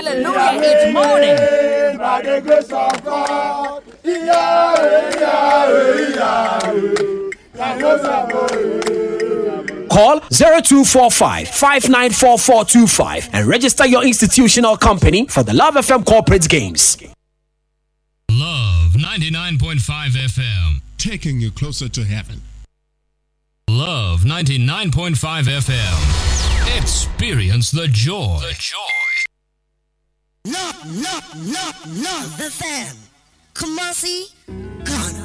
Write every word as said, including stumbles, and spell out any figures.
Hallelujah, it's morning. By the grace of God. Yahweh, Yahweh, Yahweh. Call zero two four five, five nine four four two five and register your institutional company for the Love F M Corporate Games. Love ninety-nine point five F M. Taking you closer to heaven. Love ninety-nine point five F M. Experience the joy. The joy. Love, love, love, love the fam. Kumasi.